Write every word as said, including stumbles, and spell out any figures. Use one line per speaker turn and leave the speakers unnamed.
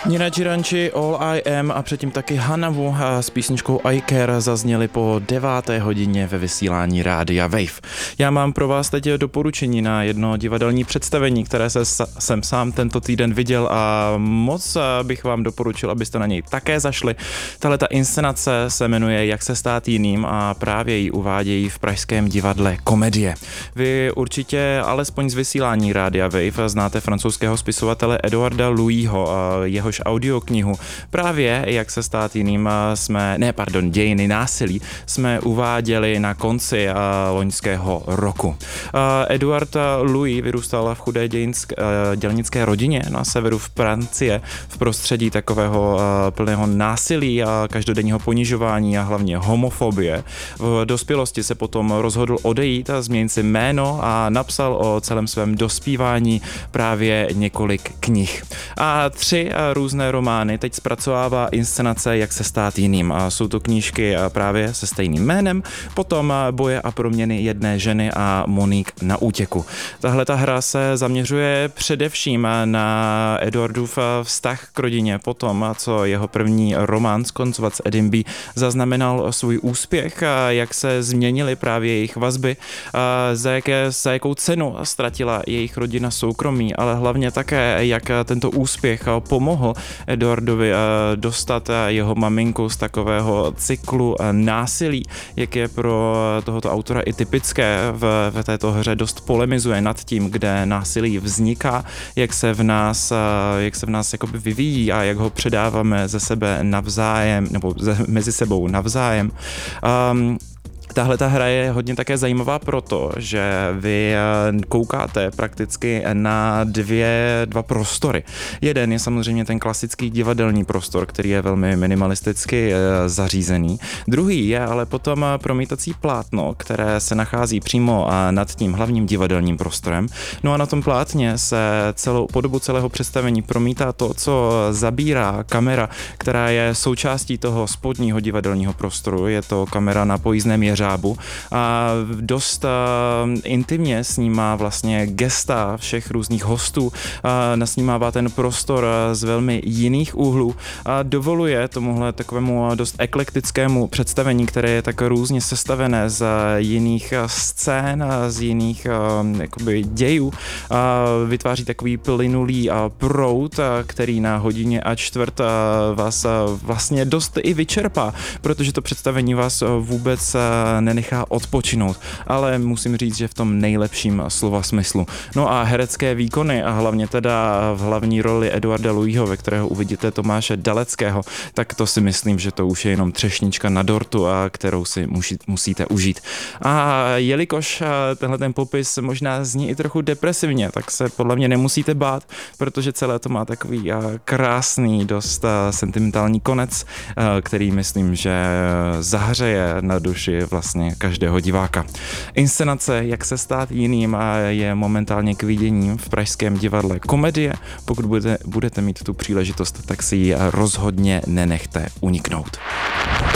Nina Chiranchi, All I Am a předtím taky Hanavu s písničkou I Care zazněli po deváté hodině ve vysílání Rádia Wave. Já mám pro vás teď doporučení na jedno divadelní představení, které se, jsem sám tento týden viděl a moc bych vám doporučil, abyste na něj také zašli. Tahle ta inscenace se jmenuje Jak se stát jiným a právě ji uvádějí v pražském divadle Komedie. Vy určitě alespoň z vysílání Rádia Wave znáte francouzského spisovatele Eduarda Louisho, jehož audioknihu právě Jak se stát jiným jsme, ne pardon, Dějiny násilí jsme uváděli na konci loňského roku. Eduard Louis vyrůstal v chudé dějinské, dělnické rodině na severu v Francie v prostředí takového plného násilí a každodenního ponižování a hlavně homofobie. V dospělosti se potom rozhodl odejít a změnit si jméno a napsal o celém svém dospívání právě několik knih. A tři různé romány teď zpracovává inscenace Jak se stát jiným. A jsou to knížky právě se stejným jménem, potom Boje a proměny jedné ženy a Monique na útěku. Tahle ta hra se zaměřuje především na Eduardův vztah k rodině potom, co jeho první román Skoncovat s Edinby zaznamenal svůj úspěch, jak se změnily právě jejich vazby, za, jaké, za jakou cenu ztratila jejich rodina soukromí, ale hlavně také, jak tento úspěch pomohl Eduardovi dostat jeho maminku z takového cyklu násilí, jak je pro tohoto autora i typické. V, v této hře dost polemizuje nad tím, kde násilí vzniká, jak se v nás, jak se v nás jakoby vyvíjí a jak ho předáváme ze sebe navzájem, nebo ze, mezi sebou navzájem. Um, Tahle ta hra je hodně také zajímavá proto, že vy koukáte prakticky na dvě, dva prostory. Jeden je samozřejmě ten klasický divadelní prostor, který je velmi minimalisticky zařízený. Druhý je ale potom promítací plátno, které se nachází přímo nad tím hlavním divadelním prostorem. No a na tom plátně se celou, po dobu celého představení promítá to, co zabírá kamera, která je součástí toho spodního divadelního prostoru. Je to kamera na pojízdném jeřábu a dost uh, intimně snímá vlastně gesta všech různých hostů, uh, nasnímává ten prostor uh, z velmi jiných úhlů a dovoluje tomuhle takovému dost eklektickému představení, které je tak různě sestavené z jiných scén, z jiných uh, jakoby dějů, uh, vytváří takový plynulý uh, proud, uh, který na hodině a čtvrt uh, vás uh, vlastně dost i vyčerpá, protože to představení vás uh, vůbec uh, nenechá odpočinout, ale musím říct, že v tom nejlepším slova smyslu. No a herecké výkony a hlavně teda v hlavní roli Eduarda Louisho, ve kterého uvidíte Tomáše Daleckého, tak to si myslím, že to už je jenom třešnička na dortu, a kterou si musí, musíte užít. A jelikož tenhle ten popis možná zní i trochu depresivně, tak se podle mě nemusíte bát, protože celé to má takový krásný, dost sentimentální konec, který myslím, že zahřeje na duši vlastně každého diváka. Inscenace Jak se stát jiným je momentálně k vidění v pražském divadle Komedie. Pokud budete, budete mít tu příležitost, tak si ji rozhodně nenechte uniknout.